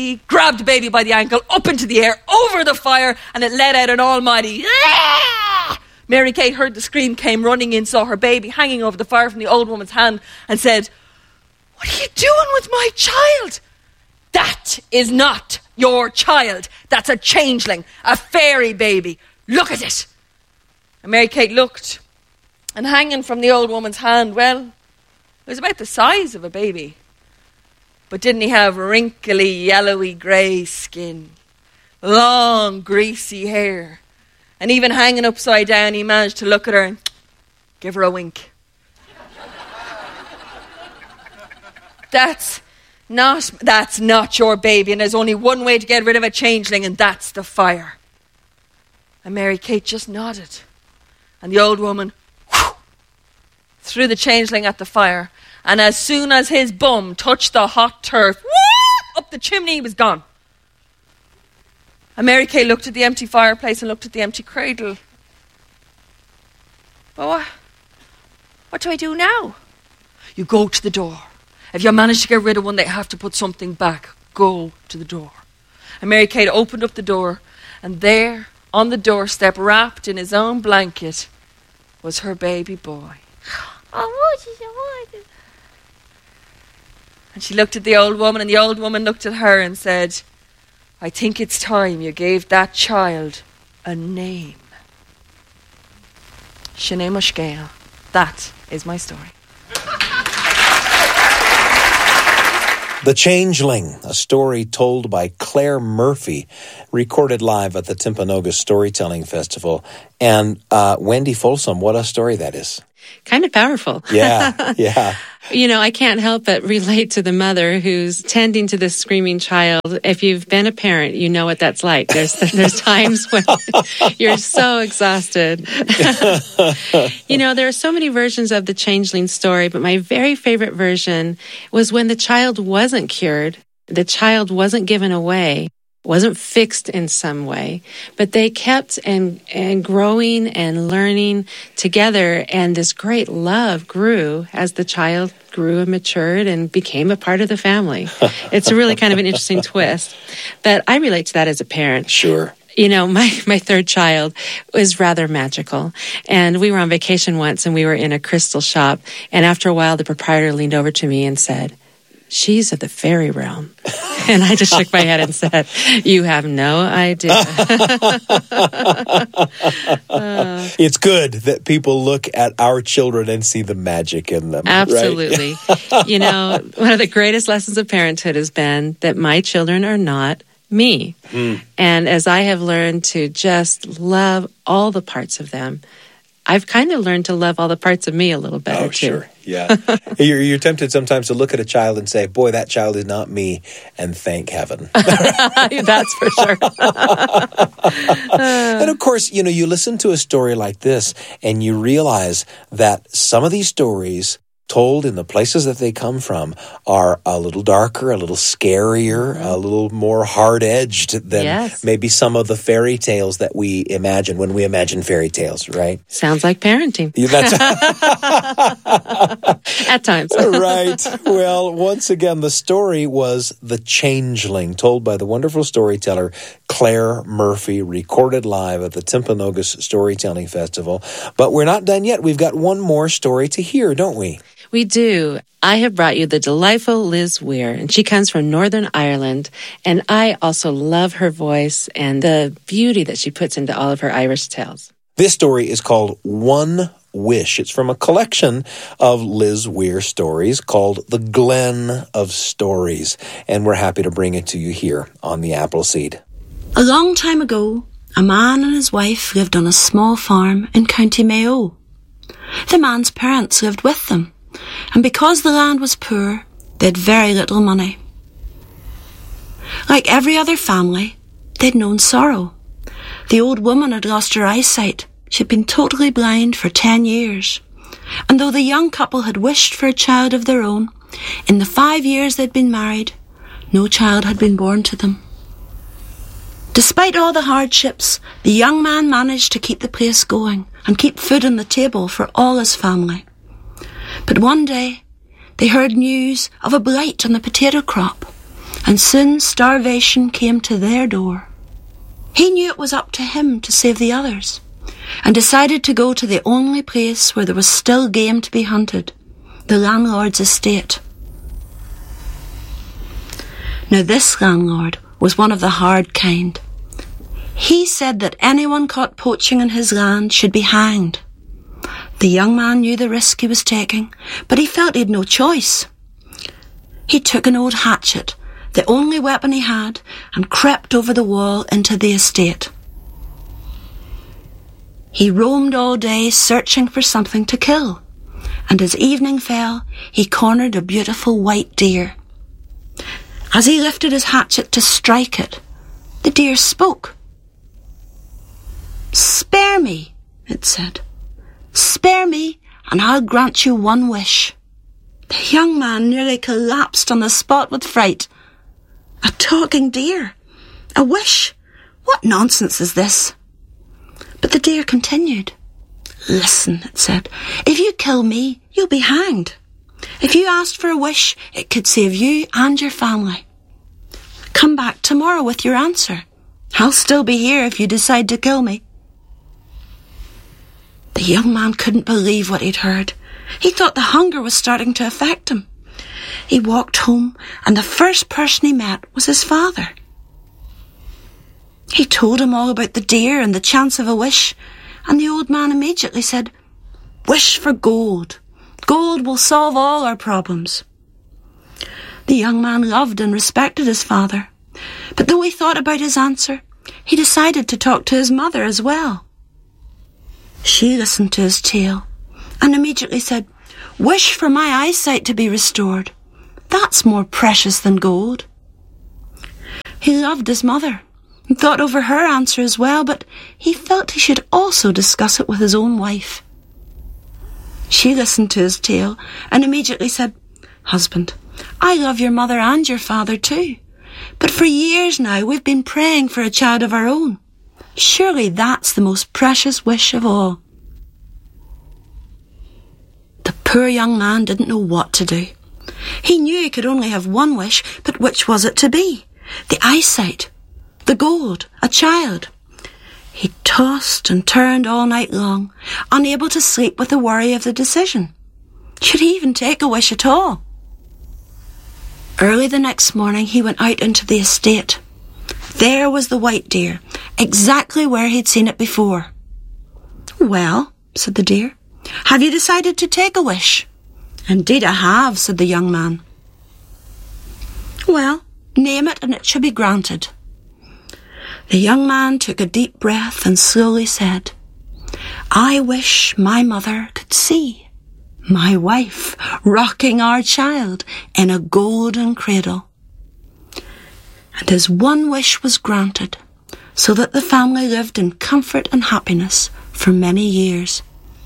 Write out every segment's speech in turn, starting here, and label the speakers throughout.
Speaker 1: She grabbed the baby by the ankle, up into the air, over the fire, and it let out an almighty "Ah!" Mary Kate heard the scream, came running in, saw her baby hanging over the fire from the old woman's hand, and said, "What are you doing with my child?" "That is not your child. That's a changeling, a fairy baby. Look at it." And Mary Kate looked, and hanging from the old woman's hand, well, it was about the size of a baby. But didn't he have wrinkly, yellowy, grey skin, long, greasy hair, and even hanging upside down, he managed to look at her and give her a wink. That's not your baby, and there's only one way to get rid of a changeling, and that's the fire. And Mary Kate just nodded, and the old woman threw the changeling at the fire, and as soon as his bum touched the hot turf, up the chimney he was gone. And Mary Kate looked at the empty fireplace and looked at the empty cradle. But what do I do now? You go to the door. If you manage to get rid of one, they have to put something back. Go to the door. And Mary Kate opened up the door, and there, on the doorstep, wrapped in his own blanket, was her baby boy. And she looked at the old woman, and the old woman looked at her and said, "I think it's time you gave that child a name." Sinead Mushgale. That is my story.
Speaker 2: The Changeling, a story told by Claire Murphy, recorded live at the Timpanogos Storytelling Festival. And Wendy Folsom, what a story that is.
Speaker 3: Kind of powerful.
Speaker 2: Yeah.
Speaker 3: You know, I can't help but relate to the mother who's tending to this screaming child. If you've been a parent, you know what that's like. There's times when you're so exhausted. You know, there are so many versions of the changeling story, but my very favorite version was when the child wasn't cured, the child wasn't given away, wasn't fixed in some way, but they kept and growing and learning together, and this great love grew as the child grew and matured and became a part of the family. It's a really kind of an interesting twist, but I relate to that as a parent.
Speaker 2: Sure.
Speaker 3: You know, my third child was rather magical, and we were on vacation once, and we were in a crystal shop, and after a while, the proprietor leaned over to me and said, "She's of the fairy realm." And I just shook my head and said, "You have no idea."
Speaker 2: It's good that people look at our children and see the magic in them.
Speaker 3: Absolutely. Right? You know, one of the greatest lessons of parenthood has been that my children are not me. And as I have learned to just love all the parts of them, I've kind of learned to love all the parts of me a little better, too.
Speaker 2: Sure. Yeah. You're tempted sometimes to look at a child and say, boy, that child is not me, and thank heaven.
Speaker 3: That's for sure.
Speaker 2: And of course, you know, you listen to a story like this and you realize that some of these stories told in the places that they come from are a little darker, a little scarier, a little more hard-edged than maybe some of the fairy tales that we imagine when we imagine fairy tales, right?
Speaker 3: Sounds like parenting.
Speaker 2: That's
Speaker 3: at times.
Speaker 2: Right. Well, once again, the story was The Changeling, told by the wonderful storyteller Claire Murphy, recorded live at the Timpanogos Storytelling Festival. But we're not done yet. We've got one more story to hear, don't we?
Speaker 3: We do. I have brought you the delightful Liz Weir, and she comes from Northern Ireland, and I also love her voice and the beauty that she puts into all of her Irish tales.
Speaker 2: This story is called One Wish. It's from a collection of Liz Weir stories called The Glen of Stories, and we're happy to bring it to you here on the Appleseed.
Speaker 4: A long time ago, a man and his wife lived on a small farm in County Mayo. The man's parents lived with them, and because the land was poor, they had very little money. Like every other family, they'd known sorrow. The old woman had lost her eyesight. She'd been totally blind for 10 years. And though the young couple had wished for a child of their own, in the 5 years they'd been married, no child had been born to them. Despite all the hardships, the young man managed to keep the place going and keep food on the table for all his family. But one day, they heard news of a blight on the potato crop, and soon starvation came to their door. He knew it was up to him to save the others, and decided to go to the only place where there was still game to be hunted, the landlord's estate. Now this landlord was one of the hard kind. He said that anyone caught poaching in his land should be hanged. The young man knew the risk he was taking, but he felt he had no choice. He took an old hatchet, the only weapon he had, and crept over the wall into the estate. He roamed all day searching for something to kill, and as evening fell, he cornered a beautiful white deer. As he lifted his hatchet to strike it, the deer spoke. "Spare me," it said. "Spare me, and I'll grant you one wish." The young man nearly collapsed on the spot with fright. A talking deer? A wish? What nonsense is this? But the deer continued. "Listen," it said, "if you kill me, you'll be hanged. If you asked for a wish, it could save you and your family. Come back tomorrow with your answer. I'll still be here if you decide to kill me." The young man couldn't believe what he'd heard. He thought the hunger was starting to affect him. He walked home, and the first person he met was his father. He told him all about the deer and the chance of a wish, and the old man immediately said, "Wish for gold. Gold will solve all our problems." The young man loved and respected his father, but though he thought about his answer, he decided to talk to his mother as well. She listened to his tale and immediately said, "Wish for my eyesight to be restored. That's more precious than gold." He loved his mother and thought over her answer as well, but he felt he should also discuss it with his own wife. She listened to his tale and immediately said, "Husband, I love your mother and your father too, but for years now we've been praying for a child of our own. Surely that's the most precious wish of all." The poor young man didn't know what to do. He knew he could only have one wish, but which was it to be? The eyesight, the gold, a child. He tossed and turned all night long, unable to sleep with the worry of the decision. Should he even take a wish at all? Early the next morning he went out into the estate. There was the white deer, exactly where he'd seen it before. "Well," said the deer, "have you decided to take a wish?" "Indeed I have," said the young man. "Well, name it and it shall be granted." The young man took a deep breath and slowly said, "I wish my mother could see my wife rocking our child in a golden cradle." And his one wish was granted, so that the family lived in comfort and happiness for many years.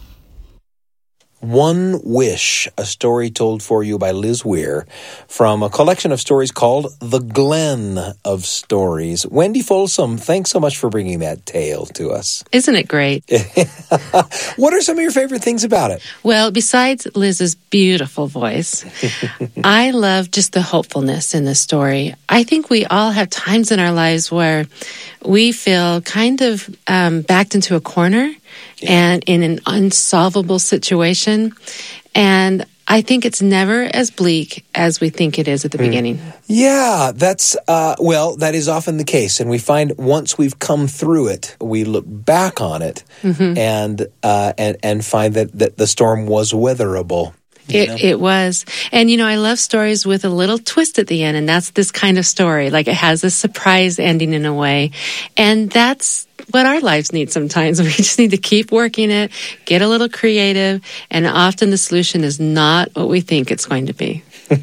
Speaker 2: One Wish, a story told for you by Liz Weir from a collection of stories called The Glen of Stories. Wendy Folsom, thanks so much for bringing that tale to us.
Speaker 3: Isn't it great?
Speaker 2: What are some of your favorite things about it?
Speaker 3: Well, besides Liz's beautiful voice, I love just the hopefulness in this story. I think we all have times in our lives where we feel kind of backed into a corner and in an unsolvable situation. And I think it's never as bleak as we think it is at the beginning.
Speaker 2: Yeah, that is often the case. And we find once we've come through it, we look back on it and find that the storm was weatherable.
Speaker 3: It was. And, I love stories with a little twist at the end, and that's this kind of story. Like, it has a surprise ending in a way. And that's what our lives need sometimes. We just need to keep working it, get a little creative, and often the solution is not what we think it's going to be.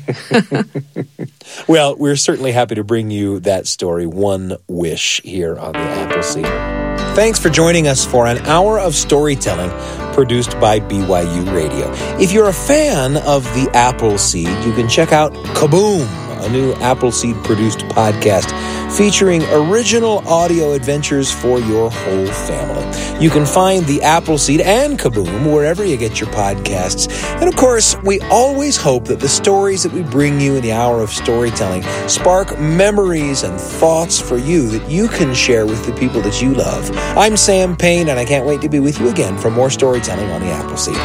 Speaker 2: Well, we're certainly happy to bring you that story, One Wish, here on the Appleseed. Thanks for joining us for an hour of storytelling produced by BYU Radio. If you're a fan of the Appleseed, you can check out Kaboom, a new Appleseed-produced podcast featuring original audio adventures for your whole family. You can find the Appleseed and Kaboom wherever you get your podcasts. And of course, we always hope that the stories that we bring you in the Hour of Storytelling spark memories and thoughts for you that you can share with the people that you love. I'm Sam Payne, and I can't wait to be with you again for more storytelling on the Appleseed.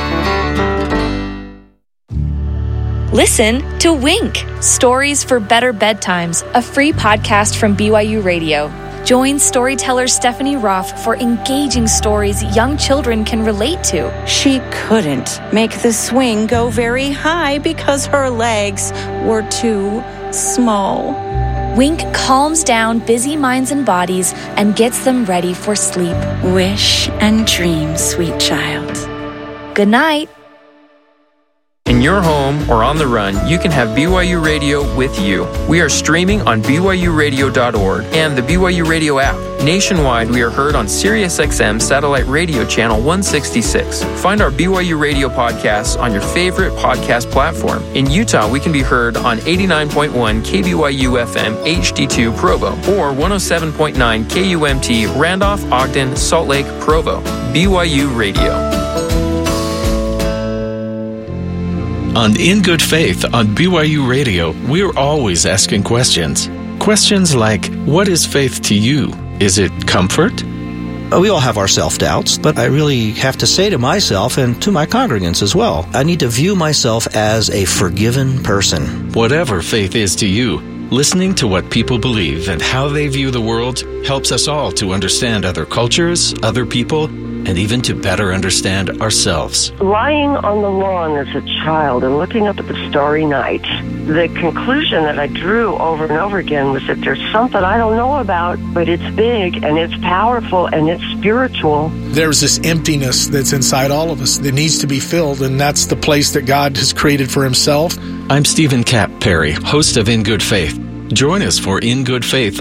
Speaker 5: Listen to Wink, Stories for Better Bedtimes, a free podcast from BYU Radio. Join storyteller Stephanie Roth for engaging stories young children can relate to.
Speaker 6: She couldn't make the swing go very high because her legs were too small.
Speaker 5: Wink calms down busy minds and bodies and gets them ready for sleep.
Speaker 6: Wish and dream, sweet child.
Speaker 5: Good night.
Speaker 7: In your home or on the run, you can have BYU Radio with you. We are streaming on BYURadio.org and the BYU Radio app. Nationwide, we are heard on SiriusXM Satellite Radio Channel 166. Find our BYU Radio podcasts on your favorite podcast platform. In Utah, we can be heard on 89.1 KBYU FM HD2 Provo or 107.9 KUMT Randolph, Ogden, Salt Lake, Provo. BYU Radio.
Speaker 8: On In Good Faith on BYU Radio, we're always asking questions. Questions like, what is faith to you? Is it comfort?
Speaker 9: We all have our self-doubts, but I really have to say to myself and to my congregants as well, I need to view myself as a forgiven person.
Speaker 8: Whatever faith is to you, listening to what people believe and how they view the world helps us all to understand other cultures, other people, and even to better understand ourselves.
Speaker 10: Lying on the lawn as a child and looking up at the starry night, the conclusion that I drew over and over again was that there's something I don't know about, but it's big and it's powerful and it's spiritual.
Speaker 11: There's this emptiness that's inside all of us that needs to be filled, and that's the place that God has created for himself.
Speaker 8: I'm Stephen Kapp Perry, host of In Good Faith. Join us for In Good Faith